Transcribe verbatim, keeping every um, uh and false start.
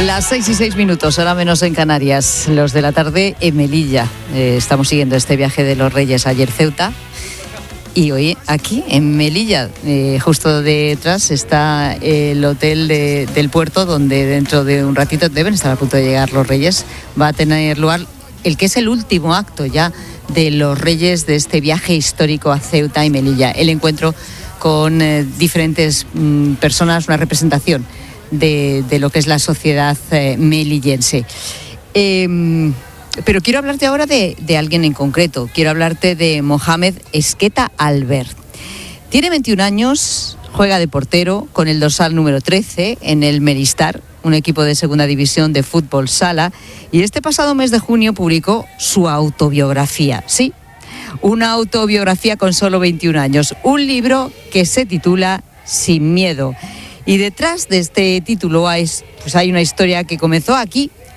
Las seis y seis minutos, ahora menos en Canarias, los de la tarde en Melilla. Eh, estamos siguiendo este viaje de los Reyes, ayer Ceuta y hoy aquí en Melilla. Eh, justo detrás está el hotel de, del puerto, donde dentro de un ratito deben estar a punto de llegar los Reyes. Va a tener lugar el que es el último acto ya de los Reyes de este viaje histórico a Ceuta y Melilla. El encuentro con eh, diferentes mm, personas, una representación De, de lo que es la sociedad eh, melillense. Eh, pero quiero hablarte ahora de, de alguien en concreto. Quiero hablarte de Mohamed Esqueta Albert. Tiene veintiún años, juega de portero con el dorsal número trece en el Meristar, un equipo de segunda división de fútbol sala, y este pasado mes de junio publicó su autobiografía. Sí, una autobiografía con solo veintiún años. Un libro que se titula Sin miedo. Y detrás de este título hay, pues hay una historia que comenzó aquí,